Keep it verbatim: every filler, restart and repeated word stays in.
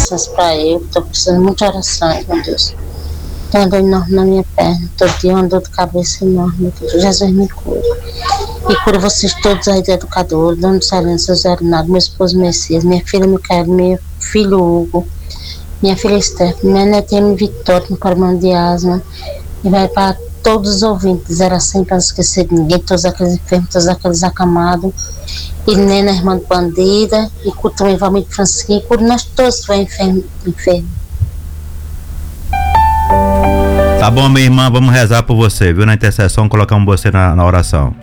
orações para eu, estou precisando muito de orações, meu Deus. Tem uma dor enorme na minha perna, todo dia uma dor de cabeça enorme, que Jesus me cura. E cura vocês todos aí de educador, Dona Serena, seu Zé Renato, meu esposo Messias, minha filha Micaela, meu filho Hugo, minha filha Stephanie, minha netinha Vitória, com problema de asma. E vai para todos os ouvintes, zero a cem, para não esquecer de ninguém, todos aqueles enfermos, todos aqueles acamados. E Nena, irmã de bandida, e cura também Valmir Francisquinho, e cura nós todos que vai enfermo, enfermo. Tá bom, minha irmã, vamos rezar por você, viu? Na intercessão, colocamos você na, na oração.